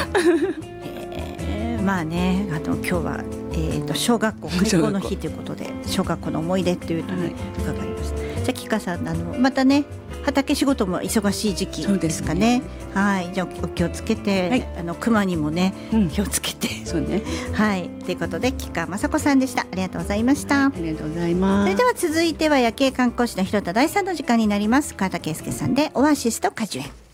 まあね、今日は、小学校開校の日ということで小学校の思い出というのに伺いました。じゃあ吉川さん、またね畑仕事も忙しい時期ですかね。はい、じゃあお気をつけて、はい、熊にもね、気をつけて、 そうね、 はい、ということで吉川雅子さんでした。ありがとうございました。 ありがとうございます。 それでは続いては夜景観光士の広田大さんの時間になります。川田圭介さんでオアシスと果樹園。